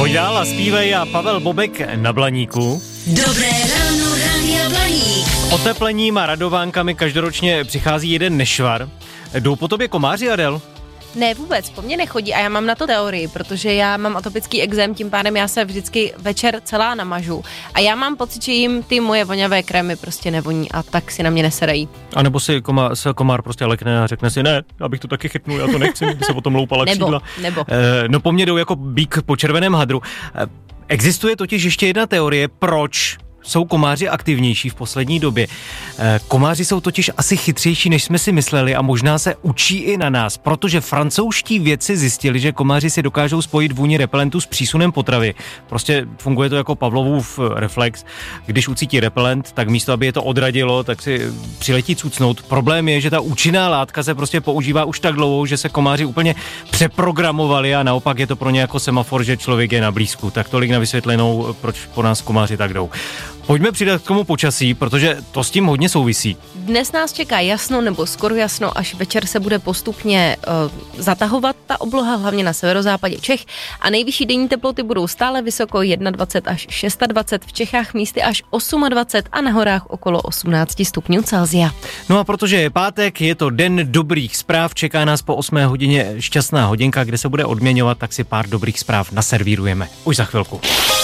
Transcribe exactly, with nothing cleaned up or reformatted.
Pojď dál a zpívej a Pavel Bobek na Blaníku. Dobré ráno, Rádia Blaník. Oteplením a radovánkami každoročně přichází jeden nešvar. Jdou po tobě komáři, Adel? Ne, vůbec, po mně nechodí a já mám na to teorii, protože já mám atopický ekzém, tím pádem já se vždycky večer celá namažu a já mám pocit, že jim ty moje voňavé krémy prostě nevoní a tak si na mě nesedají. A nebo si komár, se komár prostě lekne a řekne si, ne, abych to taky chytnul, já to nechci, by se potom loupala nebo, křídla. Nebo, e, No po mně jdou jako bík po červeném hadru. E, existuje totiž ještě jedna teorie, proč jsou komáři aktivnější v poslední době. Komáři jsou totiž asi chytřejší, než jsme si mysleli a možná se učí i na nás, protože francouzští vědci zjistili, že komáři si dokážou spojit vůni repelentu s přísunem potravy. Prostě funguje to jako Pavlovův reflex. Když ucítí repelent, tak místo, aby je to odradilo, tak si přiletí cucnout. Problém je, že ta účinná látka se prostě používá už tak dlouho, že se komáři úplně přeprogramovali a naopak je to pro ně jako semafor, že člověk je na blízku. Tak tolik na vysvětlenou, proč po nás komáři tak jdou. Pojďme přidat k tomu počasí, protože to s tím hodně souvisí. Dnes nás čeká jasno nebo skoro jasno, až večer se bude postupně uh, zatahovat ta obloha, hlavně na severozápadě Čech a nejvyšší denní teploty budou stále vysoko dvacet jedna až dvacet šest, v Čechách místy až dvacet osm a na horách okolo osmnáct stupňů Celsia. No a protože je pátek, je to den dobrých zpráv, čeká nás po osmé hodině šťastná hodinka, kde se bude odměňovat, tak si pár dobrých zpráv naservírujeme. Už za chvilku.